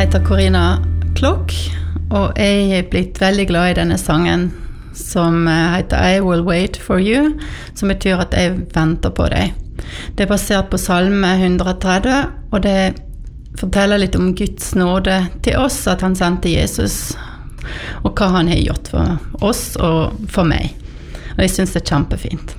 heter Corina Klokk, og jeg er blitt veldig glad i denne sangen som heter I Will Wait For You, som betyr at jeg venter på deg. Det er basert på Salme 130, og det forteller litt om Guds nåde til oss, at han sendte Jesus, og hva han har gjort for oss og for meg. Og jeg synes det er kjempefint.